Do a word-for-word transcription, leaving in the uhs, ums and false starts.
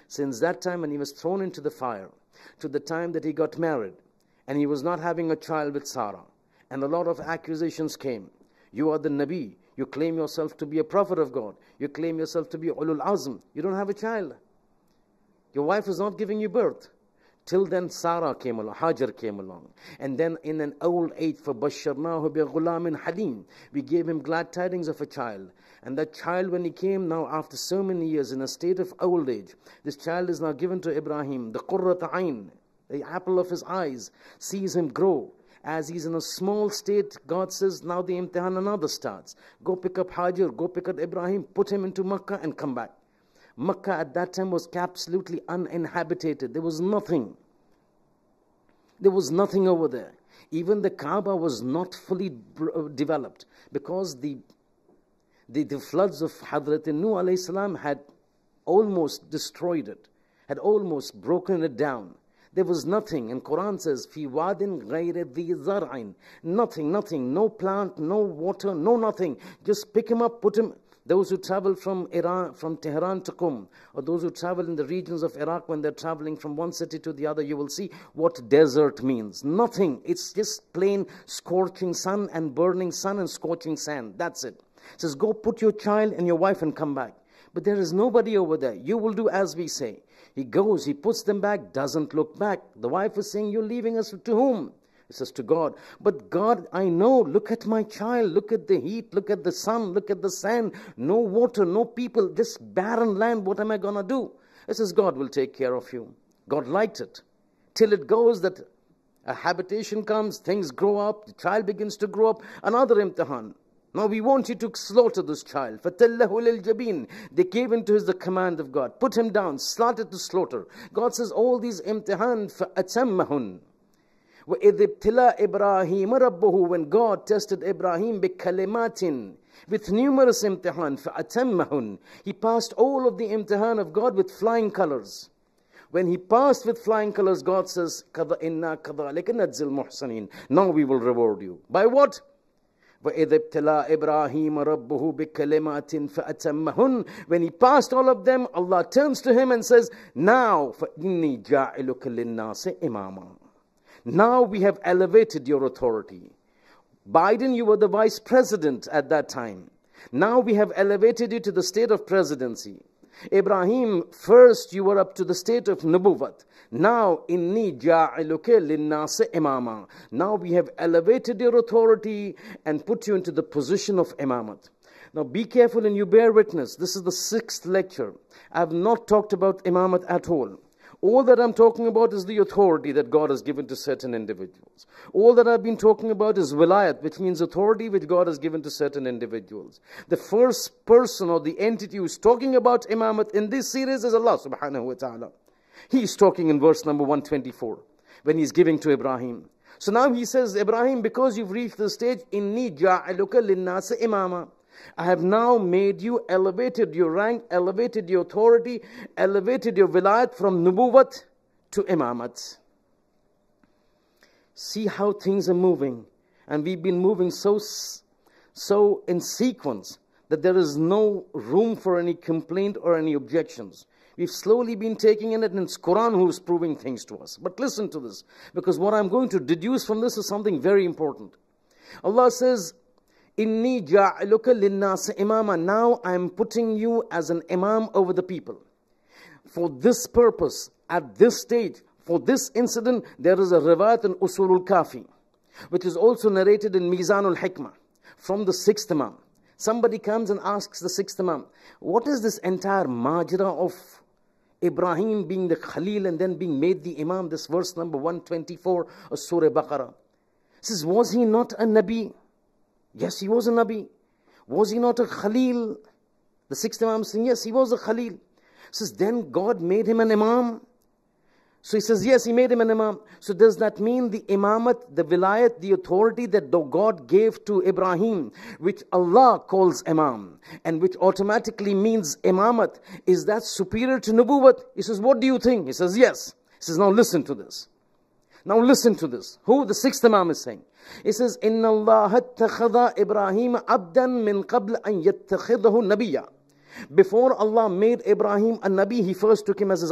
Since that time when he was thrown into the fire, to the time that he got married, and he was not having a child with Sarah, and a lot of accusations came. You are the Nabi. You claim yourself to be a prophet of God. You claim yourself to be Ulul Azm. You don't have a child. Your wife is not giving you birth. Till then Sarah came along, Hajar came along. And then in an old age, فَبَشَّرْنَاهُ بِغُلَامٍ حَلِيمٍ, we gave him glad tidings of a child. And that child, when he came now after so many years in a state of old age, this child is now given to Ibrahim. The Qurrat Ayn, the apple of his eyes, sees him grow. As he's in a small state, God says, now the imtihan another starts. Go pick up Hajar, go pick up Ibrahim, put him into Makkah and come back. Makkah at that time was absolutely uninhabited. There was nothing. There was nothing over there. Even the Kaaba was not fully developed, because the, the, the floods of Hadrat Nuh alayhi salam had almost destroyed it, had almost broken it down. There was nothing. And Quran says, Fi wadin ghayri dhi zar'in. Nothing, nothing. No plant, no water, no nothing. Just pick him up, put him. Those who travel from Iran, from Tehran to Qum, or those who travel in the regions of Iraq, when they're traveling from one city to the other, you will see what desert means. Nothing. It's just plain scorching sun and burning sun and scorching sand. That's it. It says, go put your child and your wife and come back. But there is nobody over there. You will do as we say. He goes, he puts them back, doesn't look back. The wife is saying, you're leaving us to whom? He says, to God. But God, I know, look at my child, look at the heat, look at the sun, look at the sand, no water, no people, this barren land, what am I going to do? He says, God will take care of you. God liked it. Till it goes that a habitation comes, things grow up, the child begins to grow up, another imtihan. Now we want you to slaughter this child. فَتَلَّهُ لِلْجَبِينَ. They gave into his the command of God. Put him down, started to slaughter. God says, all these imtihan فَأَتَمَّهُنْ. وَإِذِ ابْتِلَى إِبْرَاهِيمَ رَبُّهُ. When God tested Ibrahim بِكَلِمَاتٍ, with numerous imtihan, فَأَتَمَّهُنْ. He passed all of the imtihan of God with flying colors. When he passed with flying colors, God says, إِنَّا كَذَلِكَ نَجْزِي الْمُحْسَنِينَ. Now we will reward you. By what? وَإِذِ ابْتَلَى إِبْرَاهِيمَ رَبُّهُ بِكَلِمَاتٍ فَأَتَمَّهُنْ. When he passed all of them, Allah turns to him and says, now فَإِنِّي جَاعِلُكَ لِلنَّاسِ إِمَامًا. Now we have elevated your authority. Biden, you were the vice president at that time. Now we have elevated you to the state of presidency. Ibrahim, first you were up to the state of nubuwwat. Now, inni ja'aluka linnasi imama. Now we have elevated your authority and put you into the position of imamat. Now be careful and you bear witness. This is the sixth lecture. I have not talked about imamat at all. All that I'm talking about is the authority that God has given to certain individuals. All that I've been talking about is wilayat, which means authority which God has given to certain individuals. The first person or the entity who's talking about imamat in this series is Allah subhanahu wa ta'ala. He's talking in verse number one twenty-four when he's giving to Ibrahim. So now he says, Ibrahim, because you've reached the stage, inni ja'aluka linnasi imama. I have now made you, elevated your rank, elevated your authority, elevated your wilayat from nubuwwat to imamat. See how things are moving. And we've been moving so, so in sequence that there is no room for any complaint or any objections. We've slowly been taking in it, and it's Quran who's proving things to us. But listen to this, because what I'm going to deduce from this is something very important. Allah says, Inni ja'aluka linnasi imama. Now I am putting you as an imam over the people. For this purpose, at this stage, for this incident, there is a riwayat in Usulul Kafi, which is also narrated in Mizanul Hikmah, from the sixth imam. Somebody comes and asks the sixth imam, what is this entire majra of Ibrahim being the Khalil and then being made the imam? This verse number one twenty-four of Surah Baqarah. It says, was he not a Nabi? Yes, he was a Nabi. Was he not a Khalil? The sixth Imam is saying, yes, he was a Khalil. He says, then God made him an Imam. So he says, yes, he made him an Imam. So does that mean the Imamat, the Vilayat, the authority that God gave to Ibrahim, which Allah calls Imam, and which automatically means Imamat, is that superior to Nubuwwat? He says, what do you think? He says, yes. He says, now listen to this. Now listen to this. Who? The sixth Imam is saying. It says, Inna Allah attakhadha Ibrahim abdan min qabl an yattakhidhahu nabiyya. Before Allah made Ibrahim a Nabi, He first took him as His